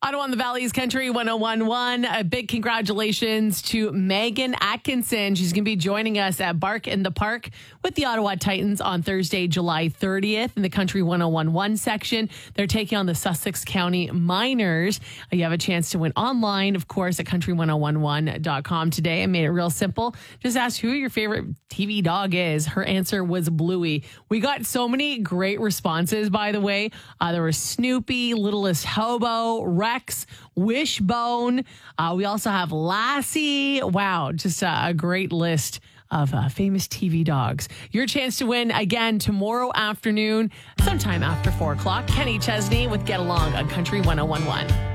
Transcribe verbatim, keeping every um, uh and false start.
Ottawa on the Valley's Country one oh one point one. A big congratulations to Megan Atkinson. She's going to be joining us at Bark in the Park with the Ottawa Titans on Thursday, July thirtieth in the Country one oh one point one section. They're taking on the Sussex County Miners. You have a chance to win online, of course, at country one oh one one dot com today. I made it real simple. Just ask who your favorite T V dog is. Her answer was Bluey. We got so many great responses, by the way. Uh, there was Snoopy, Littlest Hobo, Rex, Wishbone. Uh, we also have Lassie. Wow, just uh, a great list of uh, famous T V dogs. Your chance to win again tomorrow afternoon, sometime after four o'clock. Kenny Chesney with Get Along on Country one oh one point one.